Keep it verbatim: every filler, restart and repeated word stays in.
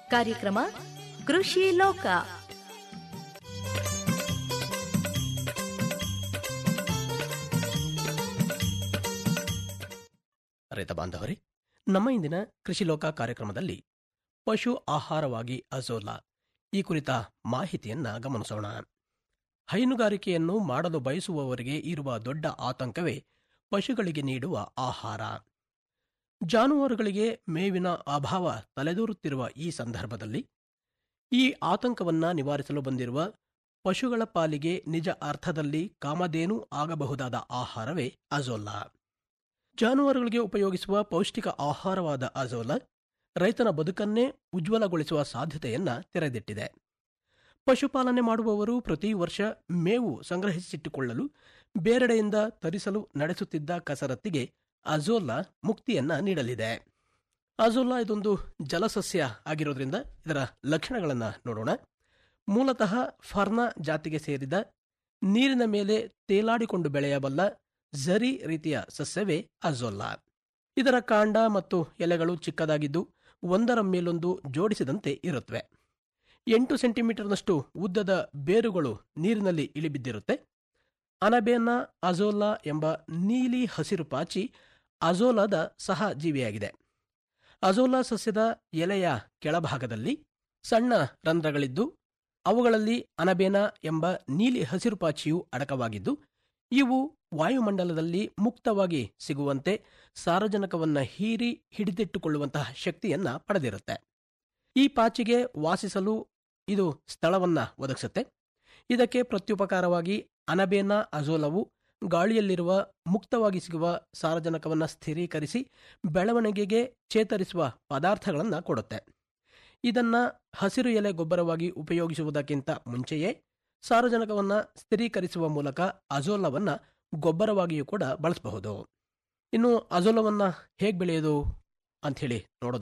ಕಾರ್ಯಕ್ರಮ ಕೃಷಿ ಲೋಕ. ರೈತ ಬಾಂಧವರೇ, ನಮ್ಮ ಇಂದಿನ ಕೃಷಿ ಲೋಕ ಕಾರ್ಯಕ್ರಮದಲ್ಲಿ ಪಶು ಆಹಾರವಾಗಿ ಅಜೋಲಾ ಈ ಕುರಿತ ಮಾಹಿತಿಯನ್ನ ಗಮನಿಸೋಣ. ಹೈನುಗಾರಿಕೆಯನ್ನು ಮಾಡಲು ಬಯಸುವವರಿಗೆ ಇರುವ ದೊಡ್ಡ ಆತಂಕವೇ ಪಶುಗಳಿಗೆ ನೀಡುವ ಆಹಾರ. ಜಾನುವಾರುಗಳಿಗೆ ಮೇವಿನ ಅಭಾವ ತಲೆದೋರುತ್ತಿರುವ ಈ ಸಂದರ್ಭದಲ್ಲಿ ಈ ಆತಂಕವನ್ನ ನಿವಾರಿಸಲು ಬಂದಿರುವ ಪಶುಗಳ ಪಾಲಿಗೆ ನಿಜ ಅರ್ಥದಲ್ಲಿ ಕಾಮಧೇನು ಆಗಬಹುದಾದ ಆಹಾರವೇ ಅಜೋಲಾ. ಜಾನುವಾರುಗಳಿಗೆ ಉಪಯೋಗಿಸುವ ಪೌಷ್ಟಿಕ ಆಹಾರವಾದ ಅಜೋಲಾ ರೈತನ ಬದುಕನ್ನೇ ಉಜ್ವಲಗೊಳಿಸುವ ಸಾಧ್ಯತೆಯನ್ನ ತೆರೆದಿಟ್ಟಿದೆ. ಪಶುಪಾಲನೆ ಮಾಡುವವರು ಪ್ರತಿ ವರ್ಷ ಮೇವು ಸಂಗ್ರಹಿಸಿಟ್ಟುಕೊಳ್ಳಲು ಬೇರೆಡೆಯಿಂದ ತರಿಸಲು ನಡೆಸುತ್ತಿದ್ದ ಕಸರತ್ತಿಗೆ ಅಜೋಲಾ ಮುಕ್ತಿಯನ್ನ ನೀಡಲಿದೆ. ಅಜೋಲಾ ಇದೊಂದು ಜಲಸಸ್ಯ ಆಗಿರೋದ್ರಿಂದ ಇದರ ಲಕ್ಷಣಗಳನ್ನು ನೋಡೋಣ. ಮೂಲತಃ ಫರ್ನ ಜಾತಿಗೆ ಸೇರಿದ ನೀರಿನ ಮೇಲೆ ತೇಲಾಡಿಕೊಂಡು ಬೆಳೆಯಬಲ್ಲ ಝರಿ ರೀತಿಯ ಸಸ್ಯವೇ ಅಜೋಲಾ. ಇದರ ಕಾಂಡ ಮತ್ತು ಎಲೆಗಳು ಚಿಕ್ಕದಾಗಿದ್ದು ಒಂದರ ಮೇಲೊಂದು ಜೋಡಿಸಿದಂತೆ ಇರುತ್ತವೆ. ಎಂಟು ಸೆಂಟಿಮೀಟರ್ನಷ್ಟು ಉದ್ದದ ಬೇರುಗಳು ನೀರಿನಲ್ಲಿ ಇಳಿಬಿದ್ದಿರುತ್ತೆ. ಅನಬೇನಾ ಅಜೋಲಾ ಎಂಬ ನೀಲಿ ಹಸಿರು ಪಾಚಿ ಅಜೋಲಾದ ಸಹ ಜೀವಿಯಾಗಿದೆ. ಅಜೋಲಾ ಸಸ್ಯದ ಎಲೆಯ ಕೆಳಭಾಗದಲ್ಲಿ ಸಣ್ಣ ರಂಧ್ರಗಳಿದ್ದು ಅವುಗಳಲ್ಲಿ ಅನಬೇನಾ ಎಂಬ ನೀಲಿ ಹಸಿರು ಪಾಚಿಯು ಅಡಕವಾಗಿದ್ದು ಇವು ವಾಯುಮಂಡಲದಲ್ಲಿ ಮುಕ್ತವಾಗಿ ಸಿಗುವಂತೆ ಸಾರಜನಕವನ್ನು ಹೀರಿ ಹಿಡಿದಿಟ್ಟುಕೊಳ್ಳುವಂತಹ ಶಕ್ತಿಯನ್ನ ಪಡೆದಿರುತ್ತೆ. ಈ ಪಾಚಿಗೆ ವಾಸಿಸಲು ಇದು ಸ್ಥಳವನ್ನ ಒದಗಿಸುತ್ತೆ. ಇದಕ್ಕೆ ಪ್ರತ್ಯುಪಕಾರವಾಗಿ ಅನಬೇನಾ ಅಜೋಲವು ಗಾಳಿಯಲ್ಲಿರುವ ಮುಕ್ತವಾಗಿ ಸಿಗುವ ಸಾರಜನಕವನ್ನು ಸ್ಥಿರೀಕರಿಸಿ ಬೆಳವಣಿಗೆಗೆ ಚೇತರಿಸುವ ಪದಾರ್ಥಗಳನ್ನು ಕೊಡುತ್ತೆ. ಇದನ್ನ ಹಸಿರು ಎಲೆ ಗೊಬ್ಬರವಾಗಿ ಉಪಯೋಗಿಸುವುದಕ್ಕಿಂತ ಮುಂಚೆಯೇ ಸಾರಜನಕವನ್ನು ಸ್ಥಿರೀಕರಿಸುವ ಮೂಲಕ ಅಜೋಲವನ್ನ ಗೊಬ್ಬರವಾಗಿಯೂ ಕೂಡ ಬಳಸಬಹುದು. ಇನ್ನು ಅಜೋಲವನ್ನ ಹೇಗೆ ಬೆಳೆಯೋದು ಅಂಥೇಳಿ ನೋಡೋದು